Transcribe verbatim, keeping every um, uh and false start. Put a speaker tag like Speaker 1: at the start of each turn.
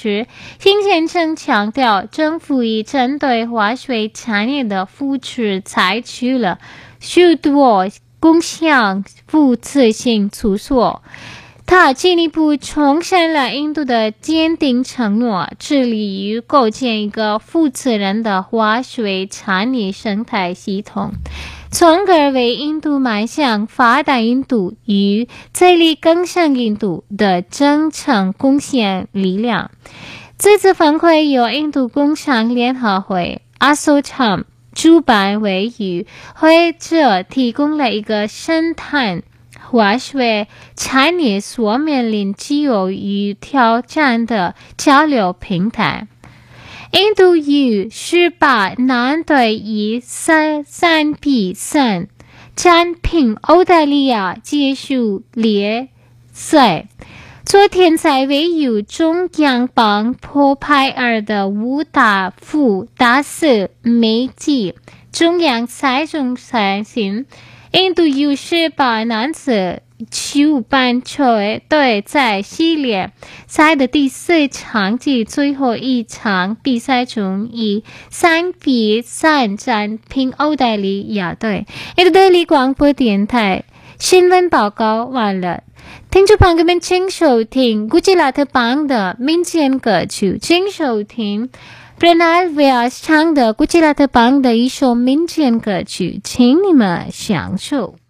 Speaker 1: 时，辛先生强调，政府已针对划水产业的扶持采取了许多共享负责性措施。他进一步重申了印度的坚定承诺，致力于构建一个负责任的划水产业生态系统，从而为印度迈向发达印度与自力更生印度的真正贡献力量。这次峰会由印度工商联合会 （ASSOCHAM） 主办，为与会者提供了一个生态划水产业所面临机遇与挑战的交流平台。印度于十八年对以三三比三战平澳大利亚结束联赛。昨天在位于中央邦普派尔的乌达夫大师美籍中央赛中赛行。印度 U 十八男子球棒球队在系列赛的第四场及最后一场比赛中以三比三战平澳大利亚队。印度德里广播电台新闻报告完了。听众朋友们，请收听古吉拉特邦的民间歌曲，请收听Pranal Vyas唱的古吉拉特邦的一首民间歌曲，请你们享受。